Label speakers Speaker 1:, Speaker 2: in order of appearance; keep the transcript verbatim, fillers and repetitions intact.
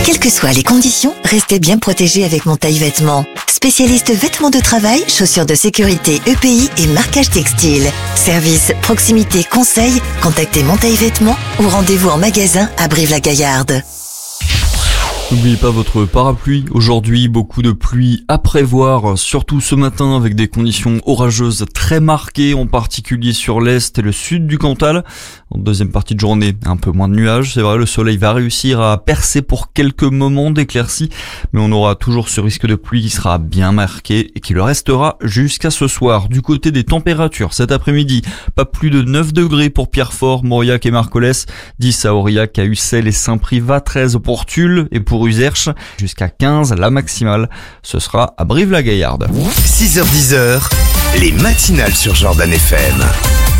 Speaker 1: Quelles que soient les conditions, restez bien protégés avec Montaille Vêtements. Spécialiste vêtements de travail, chaussures de sécurité E P I et marquage textile. Service, proximité, conseil, contactez Montaille Vêtements ou rendez-vous en magasin à Brive-la-Gaillarde.
Speaker 2: N'oubliez pas votre parapluie. Aujourd'hui, beaucoup de pluie à prévoir, surtout ce matin avec des conditions orageuses très marquées, en particulier sur l'est et le sud du Cantal. En deuxième partie de journée, un peu moins de nuages. C'est vrai, le soleil va réussir à percer pour quelques moments d'éclaircie, mais on aura toujours ce risque de pluie qui sera bien marqué et qui le restera jusqu'à ce soir. Du côté des températures, cet après-midi, pas plus de neuf degrés pour Pierrefort, Mauriac et Marcollès, dix à Aurillac, à Ussel et Saint-Privat, treize pour Tulle et pour Uzerche, jusqu'à quinze la maximale. Ce sera à Brive-la-Gaillarde.
Speaker 3: six heures dix, les matinales sur Jordan F M.